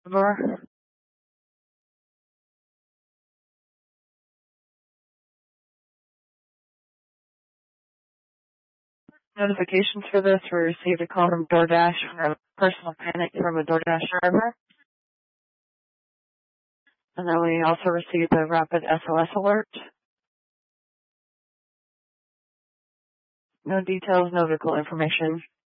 Over. Notifications for this, we received a call from DoorDash for a personal panic from a DoorDash driver. And then we also received a rapid SOS alert. No details, no vehicle information.